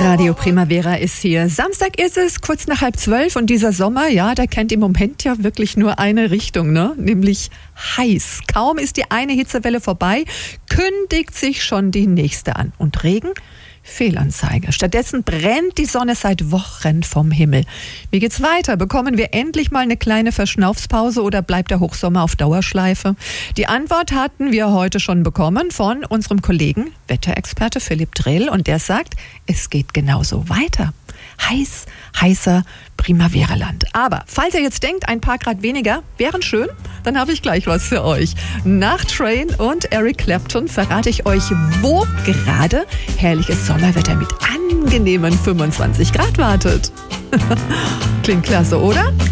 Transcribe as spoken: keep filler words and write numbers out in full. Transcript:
Radio Primavera ist hier. Samstag ist es, kurz nach halb zwölf, und dieser Sommer, ja, der kennt im Moment ja wirklich nur eine Richtung, ne? Nämlich heiß. Kaum ist die eine Hitzewelle vorbei, kündigt sich schon die nächste an. Und Regen? Fehlanzeige. Stattdessen brennt die Sonne seit Wochen vom Himmel. Wie geht's weiter? Bekommen wir endlich mal eine kleine Verschnaufspause oder bleibt der Hochsommer auf Dauerschleife? Die Antwort hatten wir heute schon bekommen von unserem Kollegen, Wetterexperte Philipp Drill, und der sagt, es geht genauso weiter. Heiß, heißer Primavera-Land. Aber falls ihr jetzt denkt, ein paar Grad weniger wären schön, dann habe ich gleich was für euch. Nach Train und Eric Clapton verrate ich euch, wo gerade herrliches Sommerwetter mit angenehmen fünfundzwanzig Grad wartet. Klingt klasse, oder?